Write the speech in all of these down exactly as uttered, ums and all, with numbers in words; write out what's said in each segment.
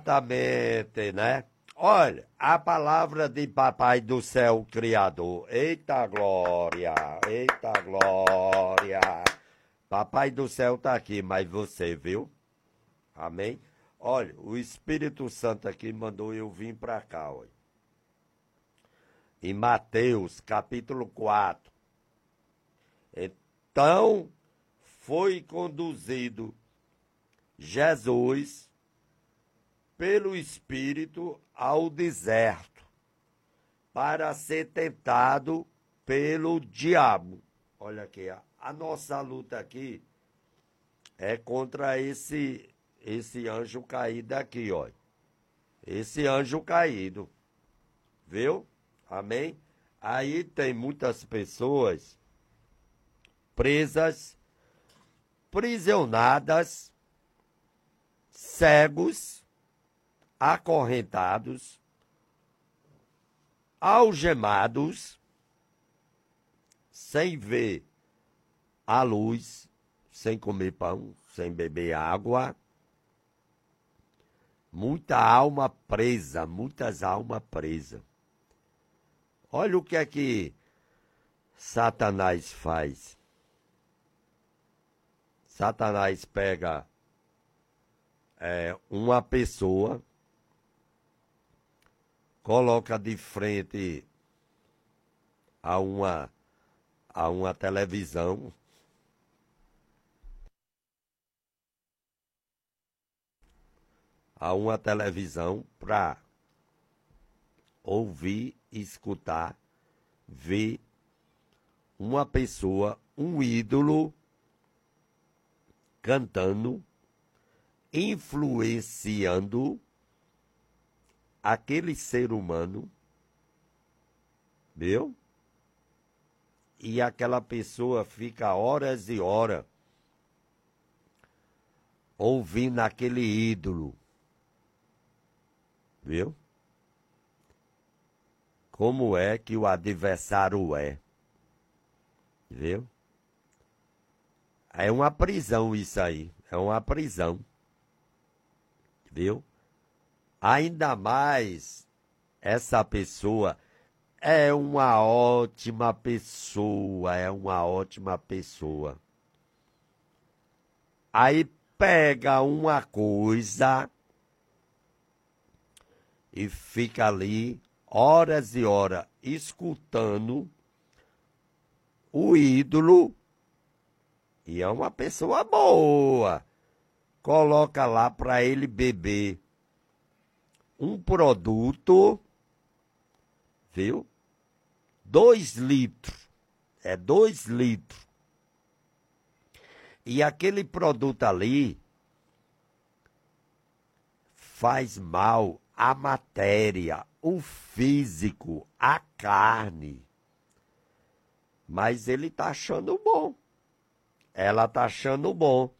Exatamente, né? Olha, a palavra de Papai do Céu Criador. Eita glória, eita glória. Papai do Céu tá aqui, mas você viu? Amém? Olha, o Espírito Santo aqui mandou eu vir para cá, olha. Em Mateus, capítulo quatro. Então, foi conduzido Jesus pelo Espírito ao deserto para ser tentado pelo diabo. Olha aqui, a, a nossa luta aqui é contra esse esse anjo caído aqui, ó. Esse anjo caído. Viu? Amém? Aí tem muitas pessoas presas, prisionadas, cegos, acorrentados, algemados, sem ver a luz, sem comer pão, sem beber água. Muita alma presa, muitas almas presas. Olha o que é que Satanás faz. Satanás pega é, uma pessoa, coloca de frente a uma, a uma televisão, a uma televisão para ouvir, escutar, ver uma pessoa, um ídolo, cantando, influenciando aquele ser humano, viu? E aquela pessoa fica horas e horas ouvindo aquele ídolo, viu? Como é que o adversário é, viu? É uma prisão isso aí, é uma prisão, viu? Ainda mais essa pessoa é uma ótima pessoa, é uma ótima pessoa. Aí pega uma coisa e fica ali horas e horas escutando o ídolo, e é uma pessoa boa. Coloca lá para ele beber um produto, viu? Dois litros. É dois litros. E aquele produto ali faz mal à matéria, o físico, a carne. Mas ele tá achando bom. Ela tá achando bom.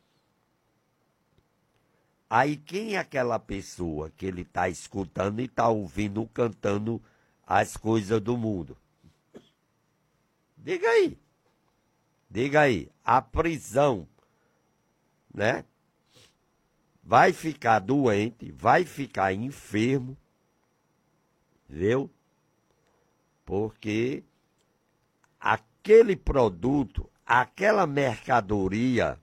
Aí quem é aquela pessoa que ele tá escutando e tá ouvindo, cantando as coisas do mundo? Diga aí. Diga aí. A prisão, né? Vai ficar doente, vai ficar enfermo, viu? Porque aquele produto, aquela mercadoria,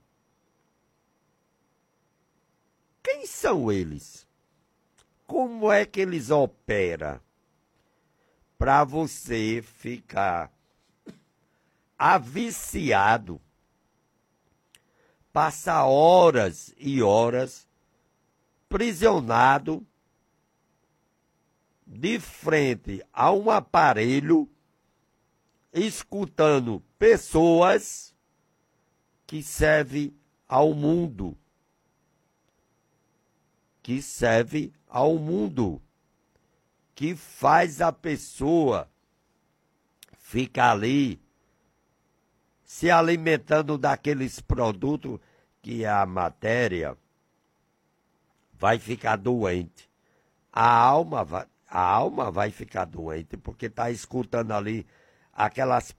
quem são eles? Como é que eles operam para você ficar aviciado, passar horas e horas prisionado de frente a um aparelho, escutando pessoas que servem ao mundo, que serve ao mundo, que faz a pessoa ficar ali se alimentando daqueles produtos que a matéria vai ficar doente. A alma vai, a alma vai ficar doente porque está escutando ali aquelas